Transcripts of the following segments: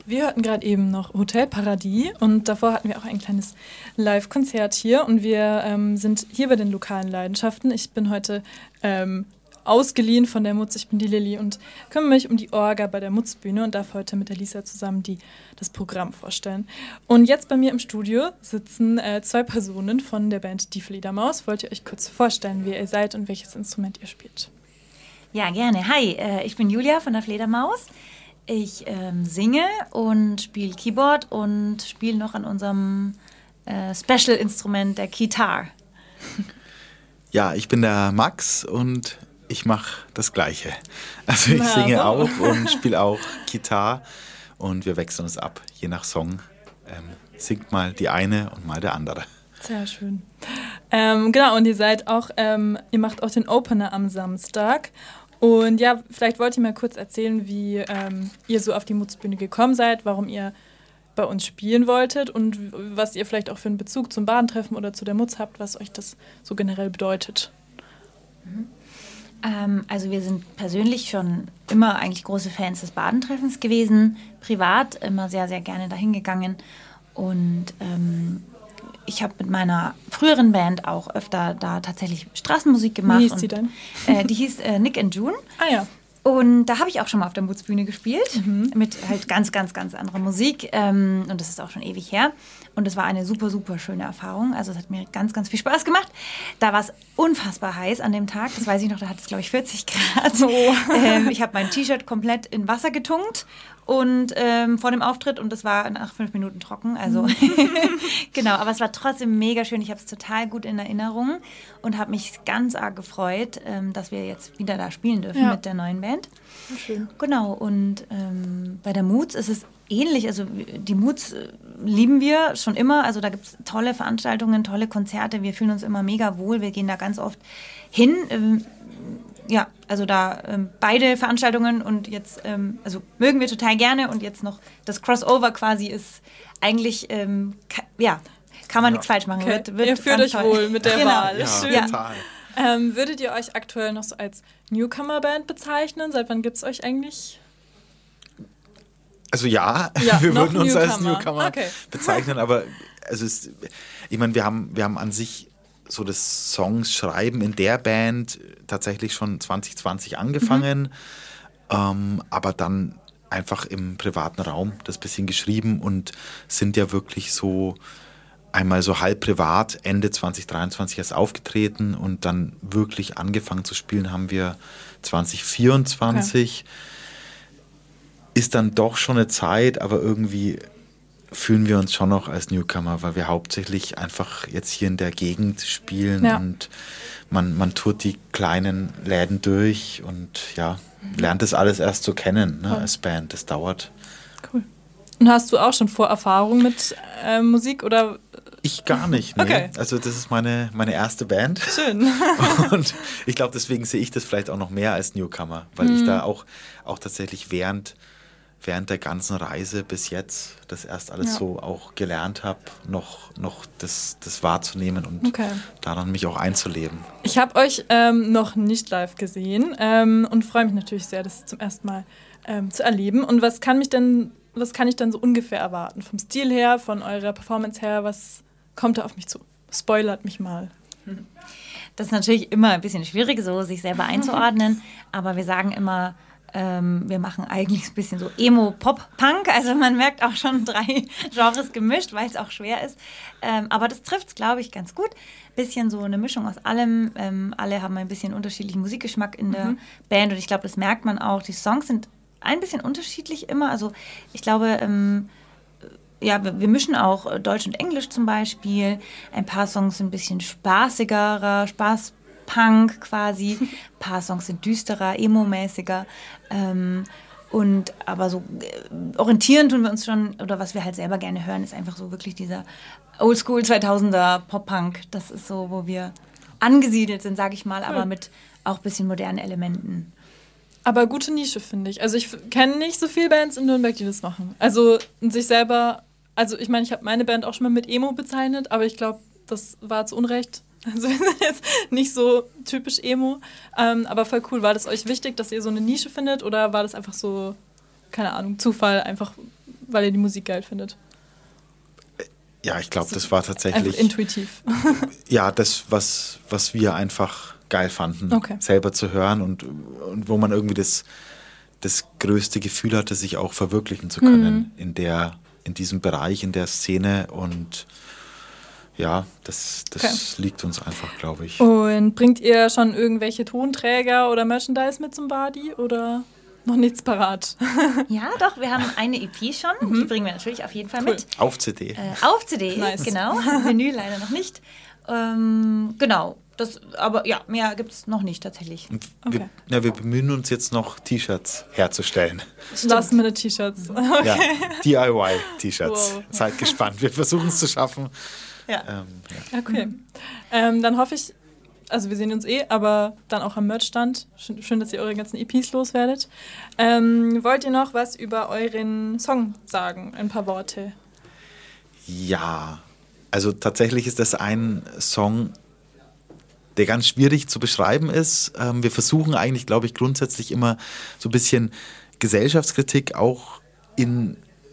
Wir hörten gerade eben noch Hotel Paradis und davor hatten wir auch ein kleines Live-Konzert hier und wir sind hier bei den lokalen Leidenschaften. Ich bin heute ausgeliehen von der Mutz, ich bin die Lilly und kümmere mich um die Orga bei der Mutzbühne und darf heute mit der Lisa zusammen das Programm vorstellen. Und jetzt bei mir im Studio sitzen 2 Personen von der Band Die Fledermaus. Wollt ihr euch kurz vorstellen, wer ihr seid und welches Instrument ihr spielt? Ja, gerne. Hi, ich bin Julia von der Fledermaus. Ich singe und spiele Keyboard und spiele noch an unserem Special-Instrument, der Kitar. Ja, ich bin der Max und ich mache das Gleiche. Also ich singe auch und spiele auch Gitarre und wir wechseln uns ab, je nach Song. Singt mal die eine und mal der andere. Sehr schön. Genau, und ihr seid auch, ihr macht auch den Opener am Samstag. Und ja, vielleicht wollt ihr mal kurz erzählen, wie ihr so auf die Mutzbühne gekommen seid, warum ihr bei uns spielen wolltet und was ihr vielleicht auch für einen Bezug zum Badentreffen oder zu der Mutz habt, was euch das so generell bedeutet. Also wir sind persönlich schon immer eigentlich große Fans des Badentreffens gewesen, privat immer sehr, sehr gerne dahin gegangen und ich habe mit meiner früheren Band auch öfter da tatsächlich Straßenmusik gemacht. Wie hieß die denn? Die hieß Nick and June. Ah ja. Und da habe ich auch schon mal auf der Mutzbühne gespielt, mit halt ganz, ganz, ganz anderer Musik. Und das ist auch schon ewig her. Und es war eine super, super schöne Erfahrung. Also es hat mir ganz, ganz viel Spaß gemacht. Da war es unfassbar heiß an dem Tag. Das weiß ich noch, da hat es, glaube ich, 40 Grad. Oh. Ich habe mein T-Shirt komplett in Wasser getunkt und vor dem Auftritt. Und das war nach 5 Minuten trocken. Also genau, aber es war trotzdem mega schön. Ich habe es total gut in Erinnerung und habe mich ganz arg gefreut, dass wir jetzt wieder da spielen dürfen mit der neuen Band. Schön. Genau, und bei der Mutz ist es ähnlich. Also die Mutz lieben wir schon immer. Also da gibt es tolle Veranstaltungen, tolle Konzerte. Wir fühlen uns immer mega wohl. Wir gehen da ganz oft hin. Ja, also da beide Veranstaltungen und jetzt, also mögen wir total gerne. Und jetzt noch das Crossover quasi ist eigentlich, kann man nichts falsch machen. Okay. Ihr fühlt euch wohl mit der Wahl. Ja, schön. total. Würdet ihr euch aktuell noch so als Newcomer-Band bezeichnen? Seit wann gibt es euch eigentlich? Also ja, wir würden uns als Newcomer bezeichnen, aber also ich meine, wir haben an sich so das Songs schreiben in der Band tatsächlich schon 2020 angefangen, aber dann einfach im privaten Raum das bisschen geschrieben und sind ja wirklich so einmal so halb privat Ende 2023 erst aufgetreten und dann wirklich angefangen zu spielen haben wir 2024. Okay. Ist dann doch schon eine Zeit, aber irgendwie fühlen wir uns schon noch als Newcomer, weil wir hauptsächlich einfach jetzt hier in der Gegend spielen und man tourt die kleinen Läden durch und lernt das alles erst so kennen, ne, als Band. Das dauert. Cool. Und hast du auch schon Vorerfahrung mit Musik oder? Ich gar nicht, ne? Okay. Also das ist meine erste Band. Schön. Und ich glaube, deswegen sehe ich das vielleicht auch noch mehr als Newcomer, weil ich da auch tatsächlich während der ganzen Reise bis jetzt das erst alles so auch gelernt habe, noch das wahrzunehmen und daran mich auch einzuleben. Ich habe euch noch nicht live gesehen und freue mich natürlich sehr, das zum ersten Mal zu erleben. Und was kann ich dann so ungefähr erwarten? Vom Stil her, von eurer Performance her, was kommt da auf mich zu? Spoilert mich mal. Das ist natürlich immer ein bisschen schwierig, so sich selber einzuordnen, aber wir sagen immer, wir machen eigentlich ein bisschen so Emo-Pop-Punk, also man merkt auch schon 3 Genres gemischt, weil es auch schwer ist, aber das trifft es, glaube ich, ganz gut. Bisschen so eine Mischung aus allem, alle haben ein bisschen unterschiedlichen Musikgeschmack in der Band und ich glaube, das merkt man auch. Die Songs sind ein bisschen unterschiedlich immer, also ich glaube, wir mischen auch Deutsch und Englisch zum Beispiel, ein paar Songs sind ein bisschen spaßigerer, Punk quasi. Ein paar Songs sind düsterer, emo-mäßiger. Und aber so orientieren tun wir uns schon, oder was wir halt selber gerne hören, ist einfach so wirklich dieser Oldschool 2000er Pop-Punk. Das ist so, wo wir angesiedelt sind, sage ich mal, aber mit auch ein bisschen modernen Elementen. Aber gute Nische, finde ich. Also ich kenne nicht so viele Bands in Nürnberg, die das machen. Also sich selber, also ich meine, ich habe meine Band auch schon mal mit Emo bezeichnet, aber ich glaube, das war zu Unrecht. Also jetzt nicht so typisch Emo, aber voll cool. War das euch wichtig, dass ihr so eine Nische findet oder war das einfach so, keine Ahnung, Zufall, einfach weil ihr die Musik geil findet? Ja, ich glaube, das war tatsächlich... Einfach intuitiv. Ja, das, was wir einfach geil fanden, selber zu hören und wo man irgendwie das größte Gefühl hatte, sich auch verwirklichen zu können in diesem Bereich, in der Szene und ja, das liegt uns einfach, glaube ich. Und bringt ihr schon irgendwelche Tonträger oder Merchandise mit zum Badi oder noch nichts parat? Ja, doch, wir haben eine EP schon, die bringen wir natürlich auf jeden Fall mit. Auf CD. Auf CD, nice. Genau, Vinyl leider noch nicht. Genau. Aber ja, mehr gibt es noch nicht tatsächlich. Wir bemühen uns jetzt noch, T-Shirts herzustellen. Last-Minute-T-Shirts. Okay. Ja, DIY-T-Shirts. Wow. Seid gespannt. Wir versuchen es zu schaffen. Ja. Okay. Dann hoffe ich, also wir sehen uns aber dann auch am Merchstand. Schön, dass ihr eure ganzen EPs loswerdet. Wollt ihr noch was über euren Song sagen? Ein paar Worte. Ja, also tatsächlich ist das ein Song, der ganz schwierig zu beschreiben ist. Wir versuchen eigentlich, glaube ich, grundsätzlich immer so ein bisschen Gesellschaftskritik auch in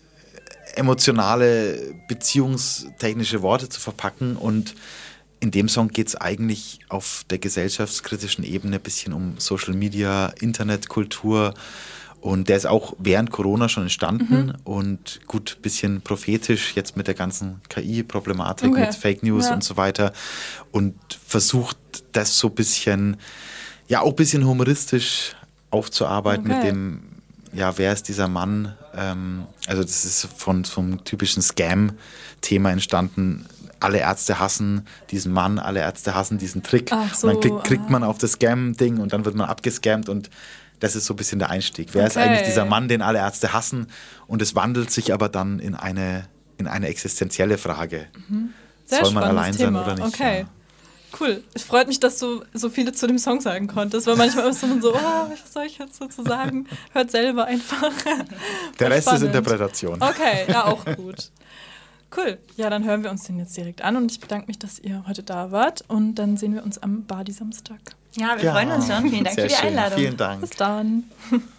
emotionale, beziehungstechnische Worte zu verpacken. Und in dem Song geht es eigentlich auf der gesellschaftskritischen Ebene ein bisschen um Social Media, Internetkultur. Und der ist auch während Corona schon entstanden und gut, ein bisschen prophetisch jetzt mit der ganzen KI-Problematik, mit Fake News und so weiter. Und versucht das so ein bisschen, ja auch ein bisschen humoristisch aufzuarbeiten mit dem, ja, wer ist dieser Mann? Also das ist vom typischen Scam-Thema entstanden. Alle Ärzte hassen diesen Mann, alle Ärzte hassen diesen Trick. Ach so, und dann kriegt man auf das Scam-Ding und dann wird man abgescammt und das ist so ein bisschen der Einstieg. Wer ist eigentlich dieser Mann, den alle Ärzte hassen? Und es wandelt sich aber dann in eine existenzielle Frage. Soll man allein sein oder nicht? Okay. Ja. Cool. Es freut mich, dass du so viele zu dem Song sagen konntest, weil manchmal ist man so, was soll ich jetzt dazu sagen? Hört selber einfach. Der Rest ist Interpretation. Okay, ja, auch gut. Cool. Ja, dann hören wir uns den jetzt direkt an und ich bedanke mich, dass ihr heute da wart und dann sehen wir uns am Badi Samstag. Ja, wir freuen uns schon. Vielen Dank für die Einladung. Vielen Dank. Bis dann.